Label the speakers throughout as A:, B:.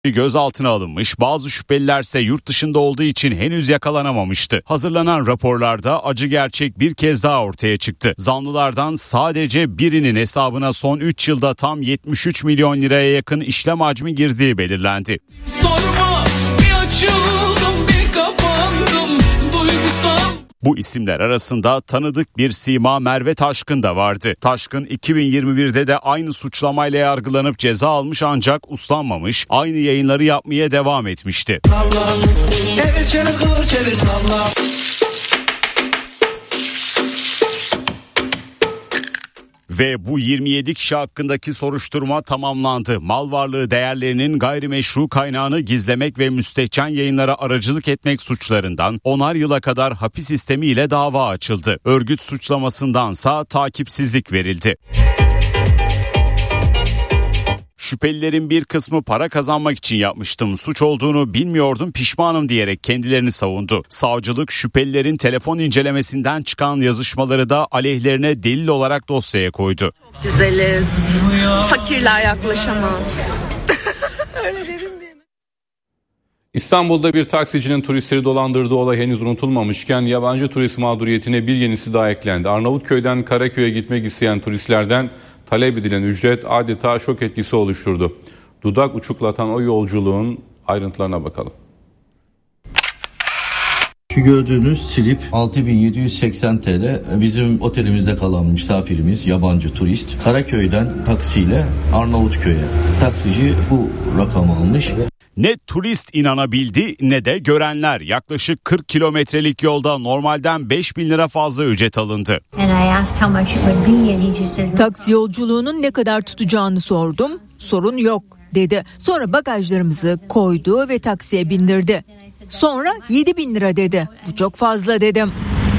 A: Gözaltına alınmış, bazı şüphelilerse yurt dışında olduğu için henüz yakalanamamıştı. Hazırlanan raporlarda acı gerçek bir kez daha ortaya çıktı. Zanlılardan sadece birinin hesabına son 3 yılda tam 73 milyon liraya yakın işlem hacmi girdiği belirlendi. Sorma, bir açıldım, bir kapandım, duygusal. Bu isimler arasında tanıdık bir sima Merve Taşkın da vardı. Taşkın 2021'de de aynı suçlamayla yargılanıp ceza almış ancak uslanmamış, aynı yayınları yapmaya devam etmişti. Salla, evet çevir kıvır çevir salla. Ve bu 27 kişi hakkındaki soruşturma tamamlandı. Mal varlığı değerlerinin gayrimeşru kaynağını gizlemek ve müstehcen yayınlara aracılık etmek suçlarından 10'ar yıla kadar hapis sistemiyle dava açıldı. Örgüt suçlamasındansa takipsizlik verildi. Şüphelilerin bir kısmı para kazanmak için yapmıştım, suç olduğunu bilmiyordum, pişmanım diyerek kendilerini savundu. Savcılık şüphelilerin telefon incelemesinden çıkan yazışmaları da aleyhlerine delil olarak dosyaya koydu.
B: Çok güzeliz. Fakirler yaklaşamaz. Öyle dedim diye mi?
C: İstanbul'da bir taksicinin turistleri dolandırdığı olay henüz unutulmamışken yabancı turist mağduriyetine bir yenisi daha eklendi. Arnavutköy'den Karaköy'e gitmek isteyen turistlerden talep edilen ücret adeta şok etkisi oluşturdu. Dudak uçuklatan o yolculuğun ayrıntılarına bakalım.
D: Şu gördüğünüz slip 6.780 TL. Bizim otelimizde kalan misafirimiz, yabancı turist. Karaköy'den taksiyle Arnavutköy'e. Taksici bu rakamı almış.
A: Ne turist inanabildi ne de görenler. Yaklaşık 40 kilometrelik yolda normalden 5.000 lira fazla ücret alındı.
E: Taksi yolculuğunun ne kadar tutacağını sordum. Sorun yok dedi. Sonra bagajlarımızı koydu ve taksiye bindirdi. Sonra 7.000 lira dedi. Bu çok fazla dedim.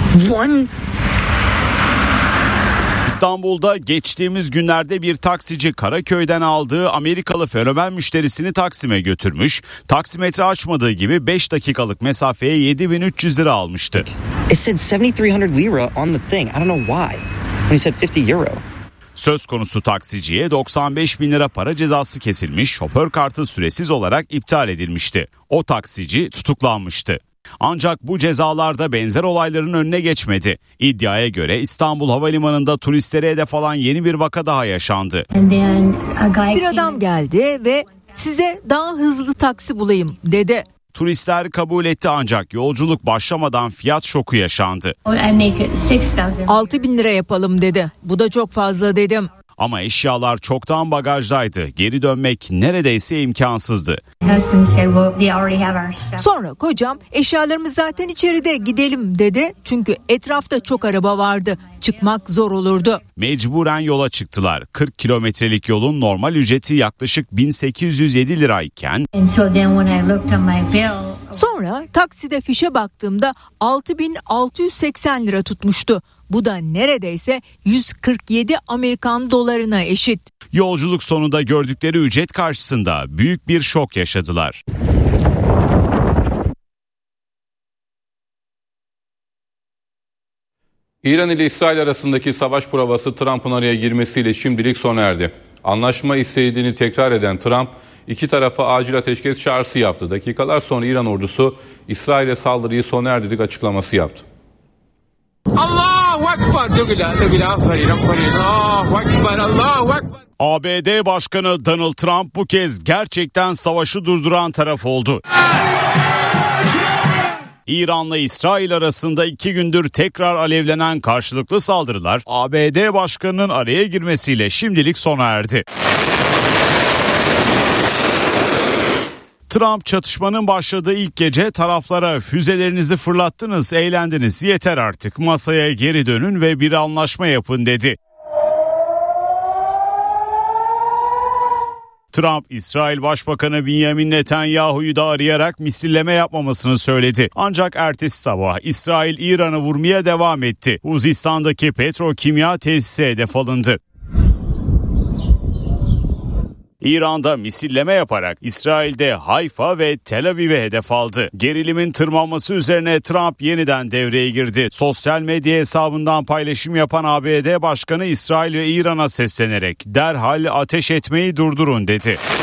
A: İstanbul'da geçtiğimiz günlerde bir taksici Karaköy'den aldığı Amerikalı fenomen müşterisini Taksim'e götürmüş. Taksimetre açmadığı gibi 5 dakikalık mesafeye 7.300 lira almıştı.
F: It said 7,300 lira on the thing. I don't know why. When he said 50 euro.
A: Söz konusu taksiciye 95.000 lira para cezası kesilmiş, şoför kartı süresiz olarak iptal edilmişti. O taksici tutuklanmıştı. Ancak bu cezalarda benzer olayların önüne geçmedi. İddiaya göre İstanbul Havalimanı'nda turistlere hedef alan yeni bir vaka daha yaşandı.
E: Bir adam geldi ve size daha hızlı taksi bulayım dedi.
A: Turistler kabul etti ancak yolculuk başlamadan fiyat şoku yaşandı.
E: 6.000 lira yapalım dedi. Bu da çok fazla dedim.
A: Ama eşyalar çoktan bagajdaydı. Geri dönmek neredeyse imkansızdı.
E: Sonra kocam eşyalarımız zaten içeride, gidelim dedi. Çünkü etrafta çok araba vardı. Çıkmak zor olurdu.
A: Mecburen yola çıktılar. 40 kilometrelik yolun normal ücreti yaklaşık 1.807 lirayken
E: sonra takside fişe baktığımda 6.680 lira tutmuştu. Bu da neredeyse 147 Amerikan dolarına eşit.
A: Yolculuk sonunda gördükleri ücret karşısında büyük bir şok yaşadılar.
C: İran ile İsrail arasındaki savaş provası Trump'ın araya girmesiyle şimdilik sona erdi. Anlaşma istediğini tekrar eden Trump, iki tarafa acil ateşkes çağrısı yaptı. Dakikalar sonra İran ordusu İsrail'e saldırıyı sona erdirdik açıklaması yaptı.
A: ABD Başkanı Donald Trump bu kez gerçekten savaşı durduran taraf oldu. İran'la İsrail arasında 2 gündür tekrar alevlenen karşılıklı saldırılar ABD Başkanı'nın araya girmesiyle şimdilik sona erdi. Trump çatışmanın başladığı ilk gece taraflara füzelerinizi fırlattınız, eğlendiniz, yeter artık, masaya geri dönün ve bir anlaşma yapın dedi. Trump, İsrail Başbakanı Benjamin Netanyahu'yu da arayarak misilleme yapmamasını söyledi. Ancak ertesi sabah İsrail İran'ı vurmaya devam etti. Huzistan'daki petrokimya tesisi hedef alındı. İran'da misilleme yaparak İsrail'de Hayfa ve Tel Aviv'e hedef aldı. Gerilimin tırmanması üzerine Trump yeniden devreye girdi. Sosyal medya hesabından paylaşım yapan ABD Başkanı İsrail ve İran'a seslenerek derhal ateş etmeyi durdurun dedi.